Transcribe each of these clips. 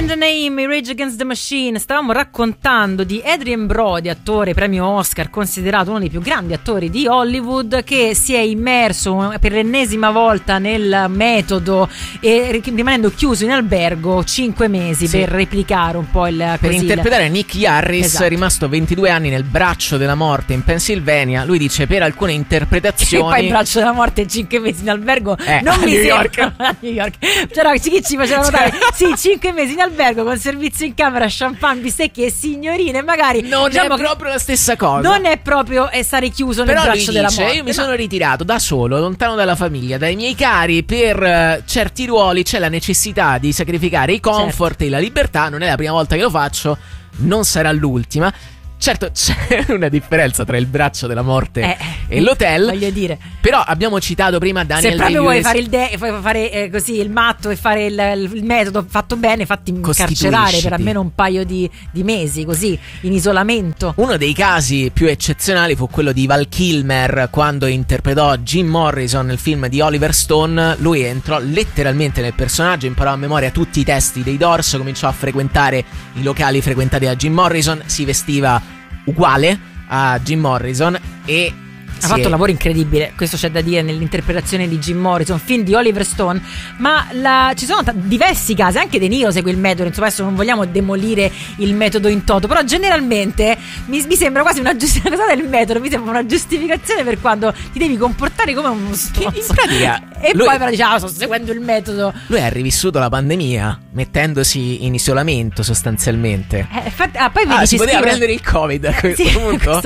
the Name, Rage Against the Machine. Stavamo raccontando di Adrien Brody, attore premio Oscar, considerato uno dei più grandi attori di Hollywood, che si è immerso per l'ennesima volta nel metodo e rimanendo chiuso in albergo 5 mesi per replicare un po' per interpretare Nick Harris, esatto, rimasto 22 anni nel braccio della morte in Pennsylvania. Lui dice per alcune interpretazioni. E poi il braccio della morte e 5 mesi in albergo non mi sembra a New York. C'era chi ci faceva notare sì, 5 mesi in albergo con servizio in camera, champagne, bistecche e signorine, magari non è proprio la stessa cosa. Non è proprio stare chiuso nel braccio della morte. Io mi sono ritirato da solo, lontano dalla famiglia, dai miei cari. Per certi ruoli c'è la necessità di sacrificare i comfort e la libertà. Non è la prima volta che lo faccio, non sarà l'ultima. Certo, c'è una differenza tra il braccio della morte e l'hotel. Voglio dire, però abbiamo citato prima Daniel Day-Lewis. Se proprio vuoi fare così il matto e fare il metodo fatto bene, fatti incarcerare per almeno un paio di mesi, così in isolamento. Uno dei casi più eccezionali fu quello di Val Kilmer, quando interpretò Jim Morrison nel film di Oliver Stone. Lui entrò letteralmente nel personaggio, imparò a memoria tutti i testi dei Doors, cominciò a frequentare i locali frequentati da Jim Morrison, si vestiva uguale a Jim Morrison e ha fatto un lavoro incredibile, questo c'è da dire, nell'interpretazione di Jim Morrison, film di Oliver Stone. Ma ci sono diversi casi, anche De Niro segue il metodo. Insomma, adesso non vogliamo demolire il metodo in toto, però generalmente mi sembra quasi una giustificazione del metodo, mi sembra una giustificazione per quando ti devi comportare come uno stronzo. In pratica e poi però dice sto seguendo il metodo. Lui ha rivissuto la pandemia mettendosi in isolamento sostanzialmente. Poi si poteva prendere il Covid a questo punto.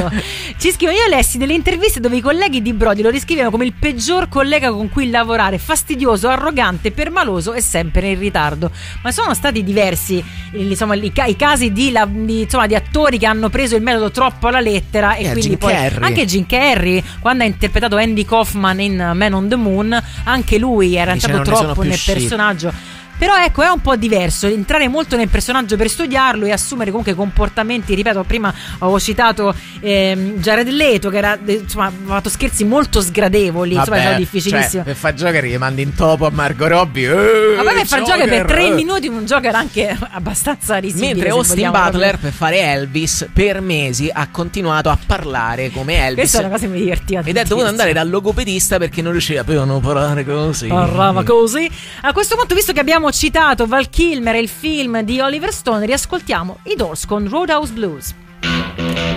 Ci scrivono: io lessi delle interviste dove i colleghi di Brody lo descrivevano come il peggior collega con cui lavorare, fastidioso, arrogante, permaloso e sempre in ritardo. Ma sono stati diversi i casi di attori che hanno preso il metodo troppo alla lettera e quindi Jim poi Carrey. Anche Jim Carrey, quando ha interpretato Andy Kaufman in Man on the Moon, anche lui era entrato troppo nel personaggio. Però ecco, è un po' diverso entrare molto nel personaggio per studiarlo e assumere comunque comportamenti. Ripeto, prima avevo citato Jared Leto, che era ha fatto scherzi molto sgradevoli. Insomma, era difficilissimo. Cioè, per far Joker gli mandi in topo a Margot Robbie. Ma poi per far Joker per 3 minuti, un Joker anche abbastanza risibile. Mentre Austin Butler per fare Elvis per mesi ha continuato a parlare come Elvis. Questa è una cosa che mi divertiva ed è dovuto andare dal logopedista perché non riusciva più a non parlare così. Parlava così. A questo punto, visto che abbiamo citato Val Kilmer e il film di Oliver Stone, riascoltiamo i Doors con Roadhouse Blues.